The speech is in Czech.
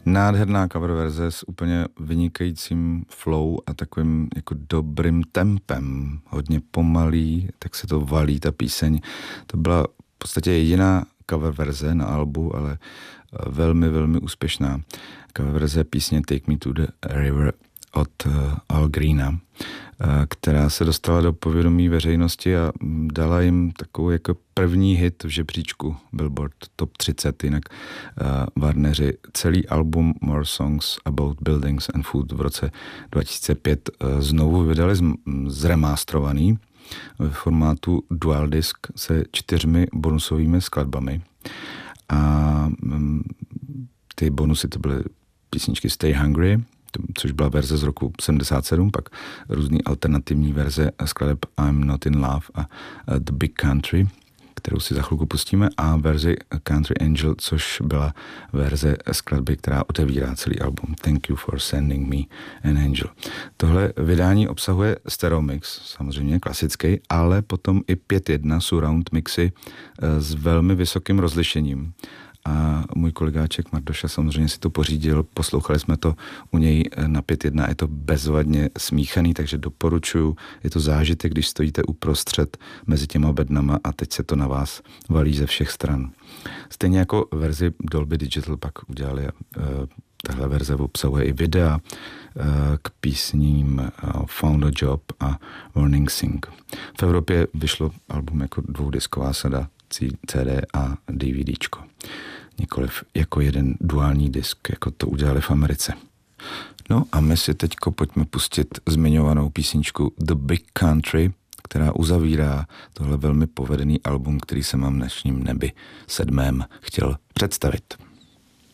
Nádherná cover verze s úplně vynikajícím flow a takovým jako dobrým tempem. Hodně pomalý, tak se to valí, ta píseň. To byla v podstatě jediná cover verze na albu, ale velmi, velmi úspěšná. Cover verze písně Take Me to the River od Al Greena, která se dostala do povědomí veřejnosti a dala jim takovou jako první hit v žebříčku Billboard Top 30. Jinak Warneri celý album More Songs About Buildings and Food v roce 2005 znovu vydali zremastrovaný ve formátu Dual Disc se 4 bonusovými skladbami. A ty bonusy to byly písničky Stay Hungry, což byla verze z roku 77, pak různý alternativní verze skladeb I'm Not in Love a The Big Country, kterou si za chvilku pustíme, a verzi Country Angel, což byla verze skladby, která otevírá celý album Thank You for Sending Me an Angel. Tohle vydání obsahuje stereo mix, samozřejmě klasický, ale potom i 5.1 surround mixy s velmi vysokým rozlišením. A můj kolegáček Mardoša samozřejmě si to pořídil, poslouchali jsme to u něj na 5.1, je to bezvadně smíchaný, takže doporučuji, je to zážitek, když stojíte uprostřed mezi těma bednama a teď se to na vás valí ze všech stran. Stejně jako verzi Dolby Digital pak udělali, tahle verze obsahuje i videa k písním Found a Job a Warning Sing. V Evropě vyšlo album jako dvoudisková sada, CD a DVDčko. Nikoliv jako jeden duální disk, jako to udělali v Americe. No a my si teďko pojďme pustit zmiňovanou písničku The Big Country, která uzavírá tohle velmi povedený album, který jsem vám v dnešním nebi 7. chtěl představit.